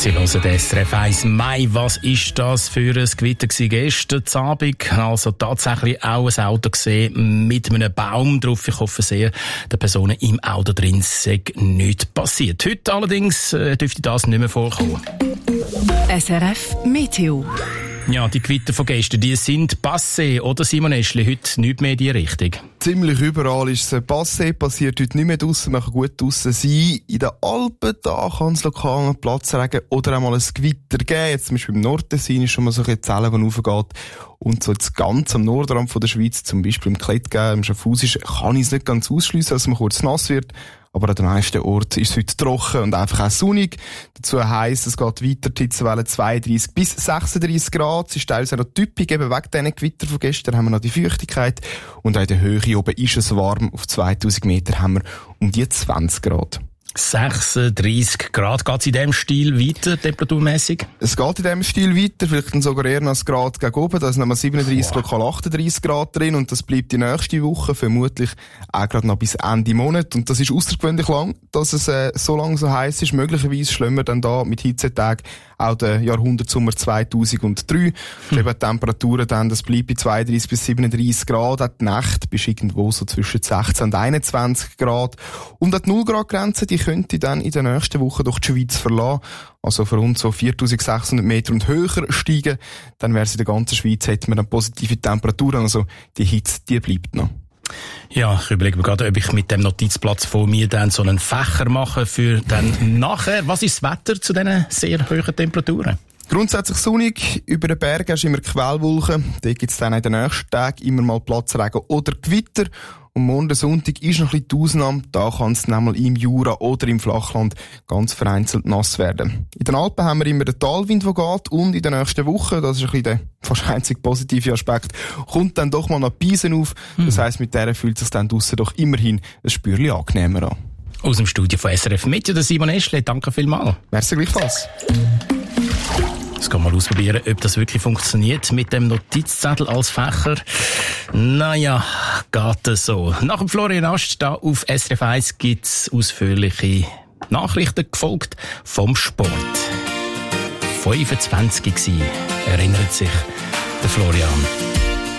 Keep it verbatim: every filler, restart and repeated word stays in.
Sie hören den S R F eins Mai. Was ist das für ein Gewitter gewesen gestern Abend? Also tatsächlich auch ein Auto gesehen mit einem Baum drauf. Ich hoffe sehr, den Personen im Auto drin sei nichts passiert. Heute allerdings äh, dürfte das nicht mehr vorkommen. S R F Meteo. Ja, die Gewitter von gestern, die sind passé, oder Simon Eschli? Heute nicht mehr in die Richtung. Ziemlich überall ist es passé, passiert heute nicht mehr draussen, man kann gut draussen sein. In den Alpen, da kann es lokal noch Platzregen oder einmal ein Gewitter geben. Jetzt zum Beispiel im Nordtessin ist schon mal so eine Zelle, die raufgeht. Und so jetzt ganz am Nordrand von der Schweiz, zum Beispiel im Klettgau, im Schaffhausisch, kann ich es nicht ganz ausschliessen, dass man kurz nass wird. Aber an den meisten Orten ist es heute trocken und einfach auch sonnig. Dazu heisst, es geht weiter, die Hitzewelle zweiunddreissig bis sechsunddreissig Grad. Es ist teilweise noch typisch, eben wegen diesen Gewitter von gestern haben wir noch die Feuchtigkeit. Und auch in der Höhe oben ist es warm. Auf zweitausend Meter haben wir um die zwanzig Grad. sechsunddreissig Grad. Geht es in diesem Stil weiter, temperaturmässig? Es geht in diesem Stil weiter, vielleicht dann sogar eher noch ein Grad gegen oben. Da sind nochmal siebenunddreissig, wow. Lokal achtunddreissig Grad drin und das bleibt die nächste Woche, vermutlich auch gerade noch bis Ende Monat. Und das ist außergewöhnlich lang, dass es äh, so lang so heiß ist. Möglicherweise schlagen wir dann da mit Hitzetagen auch den Jahrhundertsommer zweitausenddrei. Hm. Eben Temperaturen dann, das bleibt bei zweiunddreissig bis siebenunddreissig Grad. Auch die Nacht bist irgendwo so zwischen sechzehn und einundzwanzig Grad. Und auch die null Grad Grenze, die könnte dann in der nächsten Woche durch die Schweiz verlassen. Also für uns so viertausendsechshundert Meter und höher steigen. Dann wäre es in der ganzen Schweiz, hätten wir dann positive Temperaturen. Also die Hitze, die bleibt noch. Ja, ich überlege mir gerade, ob ich mit dem Notizplatz von mir dann so einen Fächer mache für dann nachher. Was ist das Wetter zu diesen sehr hohen Temperaturen? Grundsätzlich sonnig, über den Bergen hast du immer Quellwolken. Da gibt es dann in den nächsten Tagen immer mal Platzregen oder Gewitter. Und morgen Sonntag ist noch ein bisschen die Ausnahme. Da kann es nämlich im Jura oder im Flachland ganz vereinzelt nass werden. In den Alpen haben wir immer den Talwind, der geht. Und in den nächsten Wochen, das ist ein bisschen der fast einzig positive Aspekt, kommt dann doch mal noch Piesen auf. Das heisst, mit der fühlt es sich dann draussen doch immerhin ein Spürchen angenehmer an. Aus dem Studio von S R F Meteo, der Simon Eschli. Danke vielmals. Merci gleichfalls. Jetzt kann man mal ausprobieren, ob das wirklich funktioniert mit dem Notizzettel als Fächer. Naja, geht es so. Nach dem Florian Ast da auf S R F eins gibt es ausführliche Nachrichten gefolgt vom Sport. fünfundzwanzig war, erinnert sich der Florian.